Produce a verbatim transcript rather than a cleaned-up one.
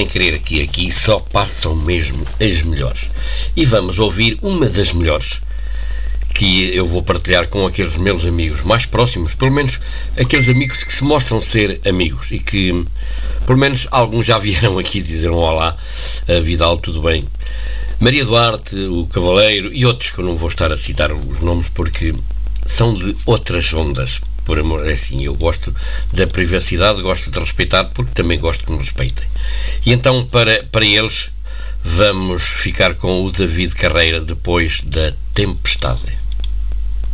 podem crer que aqui só passam mesmo as melhores. E vamos ouvir uma das melhores, que eu vou partilhar com aqueles meus amigos mais próximos, pelo menos aqueles amigos que se mostram ser amigos e que, pelo menos, alguns já vieram aqui dizer um olá. A Vidal, tudo bem? Maria Duarte, o Cavaleiro e outros que eu não vou estar a citar os nomes porque são de outras ondas. Por amor, é assim, eu gosto da privacidade, gosto de respeitar, porque também gosto que me respeitem. E então, para, para eles, vamos ficar com o David Carreira depois da Tempestade.